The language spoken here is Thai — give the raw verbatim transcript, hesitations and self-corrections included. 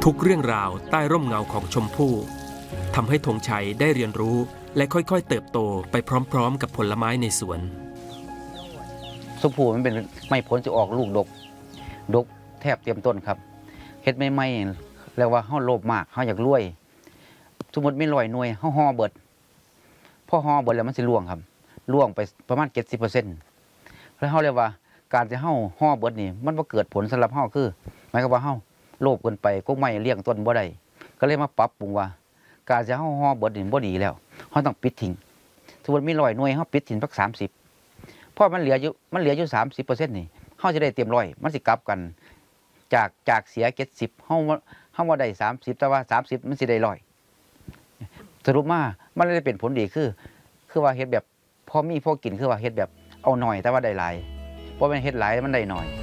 ทุกเรื่องราวใต้ร่มเงาของชมพู่ทำให้ธงชัยได้เรียนรู้และค่อยๆเติบโตไปพร้อมๆกับผลไม้ในสวนชมพู่มันเป็นไม้ผลจะออกลูกดกดกแทบเต็มต้นครับเฮ็ดไม่ไม่แล้วว่าเฮาโลภมากเฮาอยากรวยสมมติมีร้อยหน่วยเฮาห่อเบิดพอห่อเบิดแล้วมันสิร่วงครับร่วงไปประมาณ เจ็ดสิบเปอร์เซ็นต์ แล้วเฮาเรียกว่าการที่เฮาห่อเบิดนี่มันบ่เกิดผลสำหรับเฮาคือหมายความว่าเฮาโลภเกินไปก็ไม่เลี้ยงต้นบ่ได้ก็เลยมาปรับปรุงว่าการที่เฮาห่อเบิดนี่บ่ดีแล้วเฮาต้องปิดทิ้งสมมุติมีร้อยหน่วยเฮาปิดทิ้งสักสามสิบเพราะมันเหลืออยู่มันเหลืออยู่ สามสิบเปอร์เซ็นต์ นี่เฮาจะได้เต็มร้อยมันสิกลับกันจากจากเสียเจ็ดสิบเฮาเฮาบ่ได้สามสิบแต่ว่าสามสิบมันสิได้ร้อยสรุปมามันเลยเป็นผลดีคือคือว่าเฮ็ดแบบพอมีพอกินคือว่าเฮ็ดแบบเอาหน่อยแต่ว่าได้หลายบ่แม่นเฮ็ดหลายมันได้น้อย